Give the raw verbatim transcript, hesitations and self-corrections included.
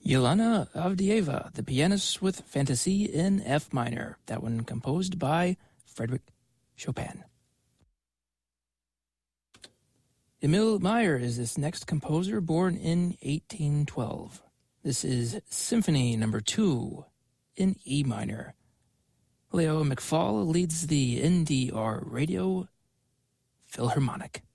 Yelena Avdieva, the pianist with Fantasy in F minor. That one composed by Frederick Chopin. Emil Meyer is this next composer, born in eighteen twelve. This is Symphony Number two in E minor. Leo McFall leads the N D R Radio Philharmonic.